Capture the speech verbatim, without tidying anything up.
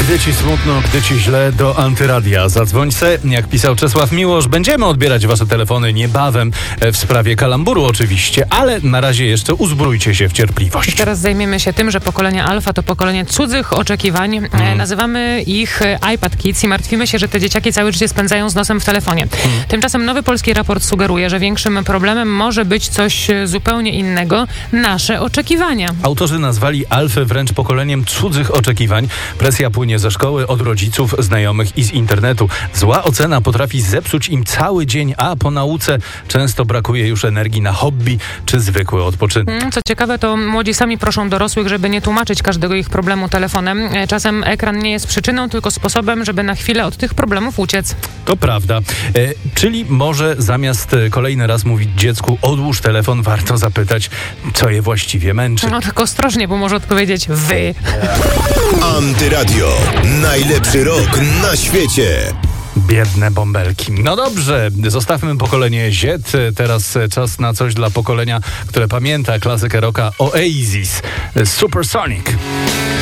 Gdy ci smutno, gdy ci źle, do Antyradia zadzwoń se. Jak pisał Czesław Miłosz, będziemy odbierać wasze telefony niebawem, w sprawie kalamburu oczywiście, ale na razie jeszcze uzbrójcie się w cierpliwość. Teraz zajmiemy się tym, że pokolenie alfa to pokolenie cudzych oczekiwań. Mm. Nazywamy ich iPad Kids i martwimy się, że te dzieciaki całe życie spędzają z nosem w telefonie. Mm. Tymczasem nowy polski raport sugeruje, że większym problemem może być coś zupełnie innego. Nasze oczekiwania. Autorzy nazwali alfę wręcz pokoleniem cudzych oczekiwań. Presja płynie ze szkoły, od rodziców, znajomych i z internetu. Zła ocena potrafi zepsuć im cały dzień, a po nauce często brakuje już energii na hobby czy zwykły odpoczynek. Co ciekawe, to młodzi sami proszą dorosłych, żeby nie tłumaczyć każdego ich problemu telefonem. Czasem ekran nie jest przyczyną, tylko sposobem, żeby na chwilę od tych problemów uciec. To prawda. E, czyli może zamiast kolejny raz mówić dziecku odłóż telefon, warto zapytać, co je właściwie męczy. No tylko ostrożnie, bo może odpowiedzieć wy. Antyradio. Najlepszy rok na świecie. Biedne bąbelki. No dobrze, zostawmy pokolenie Z. Teraz czas na coś dla pokolenia, które pamięta klasykę rocka Oasis. Supersonic.